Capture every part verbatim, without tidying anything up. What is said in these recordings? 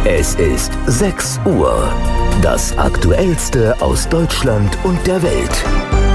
Es ist sechs Uhr. Das Aktuellste aus Deutschland und der Welt.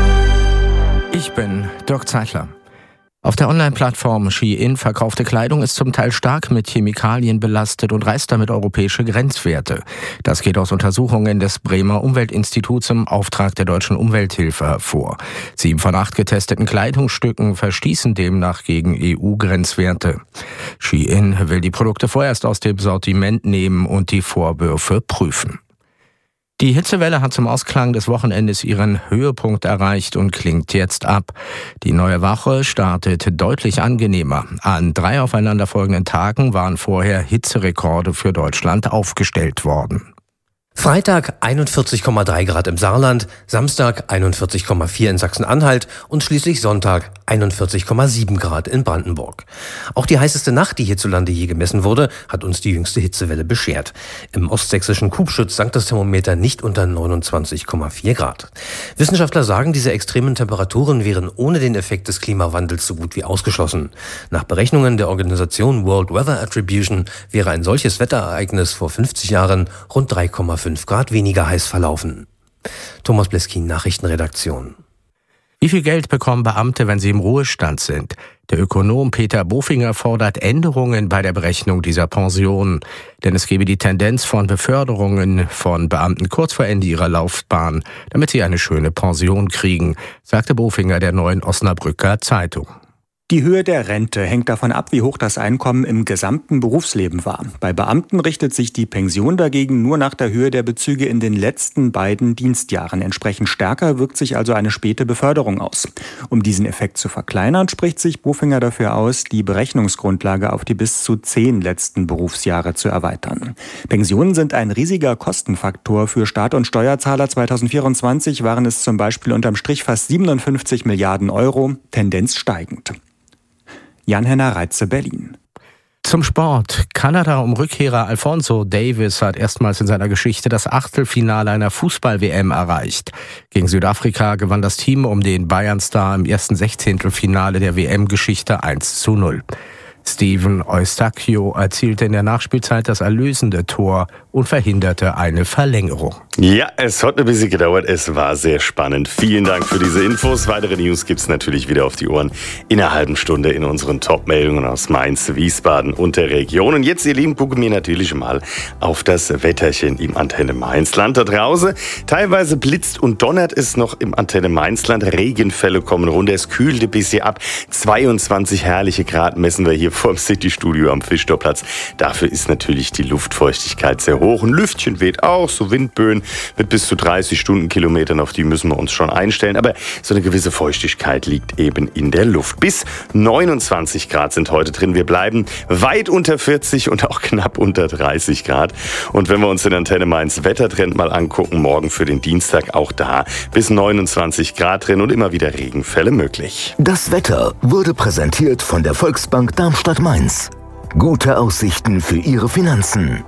Ich bin Dirk Zeitler. Auf der Online-Plattform Shein verkaufte Kleidung ist zum Teil stark mit Chemikalien belastet und reißt damit europäische Grenzwerte. Das geht aus Untersuchungen des Bremer Umweltinstituts im Auftrag der Deutschen Umwelthilfe hervor. Sieben von acht getesteten Kleidungsstücken verstießen demnach gegen E U-Grenzwerte. Shein will die Produkte vorerst aus dem Sortiment nehmen und die Vorwürfe prüfen. Die Hitzewelle hat zum Ausklang des Wochenendes ihren Höhepunkt erreicht und klingt jetzt ab. Die neue Woche startet deutlich angenehmer. An drei aufeinanderfolgenden Tagen waren vorher Hitzerekorde für Deutschland aufgestellt worden. Freitag einundvierzig Komma drei Grad im Saarland, Samstag einundvierzig Komma vier in Sachsen-Anhalt und schließlich Sonntag einundvierzig Komma sieben Grad in Brandenburg. Auch die heißeste Nacht, die hierzulande je gemessen wurde, hat uns die jüngste Hitzewelle beschert. Im ostsächsischen Kubschütz sank das Thermometer nicht unter neunundzwanzig Komma vier Grad. Wissenschaftler sagen, diese extremen Temperaturen wären ohne den Effekt des Klimawandels so gut wie ausgeschlossen. Nach Berechnungen der Organisation World Weather Attribution wäre ein solches Wetterereignis vor fünfzig Jahren rund drei Komma fünf Grad weniger heiß verlaufen. Thomas Bleskin, Nachrichtenredaktion. Wie viel Geld bekommen Beamte, wenn sie im Ruhestand sind? Der Ökonom Peter Bofinger fordert Änderungen bei der Berechnung dieser Pensionen. Denn es gebe die Tendenz von Beförderungen von Beamten kurz vor Ende ihrer Laufbahn, damit sie eine schöne Pension kriegen, sagte Bofinger der Neuen Osnabrücker Zeitung. Die Höhe der Rente hängt davon ab, wie hoch das Einkommen im gesamten Berufsleben war. Bei Beamten richtet sich die Pension dagegen nur nach der Höhe der Bezüge in den letzten beiden Dienstjahren. Entsprechend stärker wirkt sich also eine späte Beförderung aus. Um diesen Effekt zu verkleinern, spricht sich Bofinger dafür aus, die Berechnungsgrundlage auf die bis zu zehn letzten Berufsjahre zu erweitern. Pensionen sind ein riesiger Kostenfaktor für Staat und Steuerzahler. zweitausendvierundzwanzig waren es zum Beispiel unterm Strich fast siebenundfünfzig Milliarden Euro, Tendenz steigend. Jan-Henner Reitze, Berlin. Zum Sport. Kanada um Rückkehrer Alphonso Davies hat erstmals in seiner Geschichte das Achtelfinale einer Fußball-W M erreicht. Gegen Südafrika gewann das Team um den Bayern-Star im ersten Sechzehntelfinale der W M-Geschichte eins zu null. Steven Eustáquio erzielte in der Nachspielzeit das erlösende Tor und verhinderte eine Verlängerung. Ja, es hat ein bisschen gedauert. Es war sehr spannend. Vielen Dank für diese Infos. Weitere News gibt's natürlich wieder auf die Ohren in einer halben Stunde in unseren Top-Meldungen aus Mainz, Wiesbaden und der Region. Und jetzt, ihr Lieben, gucken wir natürlich mal auf das Wetterchen im Antenne Mainzland da draußen. Teilweise blitzt und donnert es noch im Antenne Mainzland. Regenfälle kommen runter. Es kühlt ein bisschen ab. zweiundzwanzig herrliche Grad messen wir hier vor dem City-Studio am Fischtorplatz. Dafür ist natürlich die Luftfeuchtigkeit sehr hoch. Ein Lüftchen weht auch, so Windböen mit bis zu dreißig Stundenkilometern, auf die müssen wir uns schon einstellen. Aber so eine gewisse Feuchtigkeit liegt eben in der Luft. Bis neunundzwanzig Grad sind heute drin. Wir bleiben weit unter vierzig und auch knapp unter dreißig Grad. Und wenn wir uns den Antenne Mainz Wettertrend mal angucken, morgen für den Dienstag auch da bis neunundzwanzig Grad drin und immer wieder Regenfälle möglich. Das Wetter wurde präsentiert von der Volksbank Darmstadt-Mainz. Gute Aussichten für Ihre Finanzen.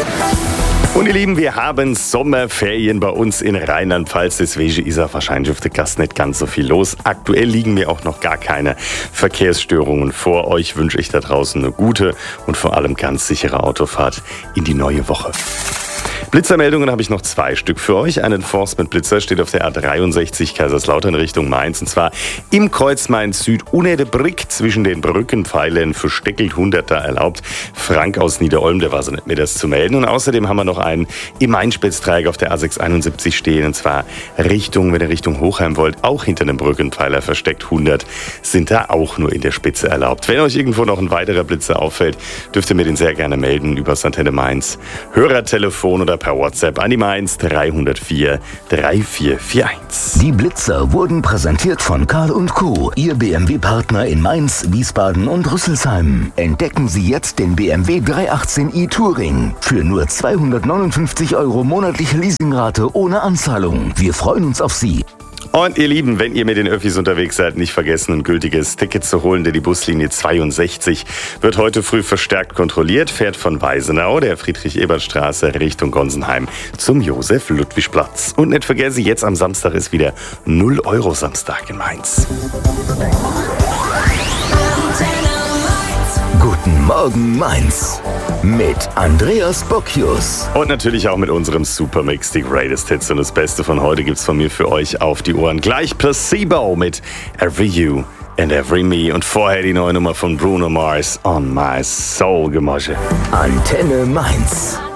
Und ihr Lieben, wir haben Sommerferien bei uns in Rheinland-Pfalz, deswegen ist ja wahrscheinlich auf der Gast nicht ganz so viel los. Aktuell liegen mir auch noch gar keine Verkehrsstörungen vor. Euch wünsche ich da draußen eine gute und vor allem ganz sichere Autofahrt in die neue Woche. Blitzermeldungen habe ich noch zwei Stück für euch. Ein Enforcement-Blitzer steht auf der A dreiundsechzig Kaiserslautern Richtung Mainz. Und zwar im Kreuz Mainz Süd unter der Brick zwischen den Brückenpfeilern für Steckelt hunderter erlaubt. Frank aus Niederolm, der war so nett, mir das zu melden. Und außerdem haben wir noch einen im Main-Spitz-Dreieck auf der A sechshunderteinundsiebzig stehen. Und zwar Richtung, wenn ihr Richtung Hochheim wollt, auch hinter einem Brückenpfeiler versteckt hundert, sind da auch nur in der Spitze erlaubt. Wenn euch irgendwo noch ein weiterer Blitzer auffällt, dürft ihr mir den sehr gerne melden über das Antenne Mainz Hörertelefon oder per WhatsApp an die Mainz drei null vier drei vier vier eins. Die Blitzer wurden präsentiert von Karl und Co., Ihr B M W-Partner in Mainz, Wiesbaden und Rüsselsheim. Entdecken Sie jetzt den B M W dreihundertachtzehn i Touring. Für nur zweihundertneunundfünfzig Euro monatliche Leasingrate ohne Anzahlung. Wir freuen uns auf Sie. Und ihr Lieben, wenn ihr mit den Öffis unterwegs seid, nicht vergessen, ein gültiges Ticket zu holen, denn die Buslinie zweiundsechzig wird heute früh verstärkt kontrolliert, fährt von Weisenau, der Friedrich-Ebert-Straße, Richtung Gonsenheim zum Josef-Ludwig-Platz. Und nicht vergessen, jetzt am Samstag ist wieder null Euro Samstag in Mainz. Guten Morgen Mainz mit Andreas Bocchius. Und natürlich auch mit unserem Supermix, die Greatest Hits. Und das Beste von heute gibt's von mir für euch auf die Ohren. Gleich Placebo mit Every You and Every Me. Und vorher die neue Nummer von Bruno Mars, On My Soul, Gemosche. Antenne Mainz.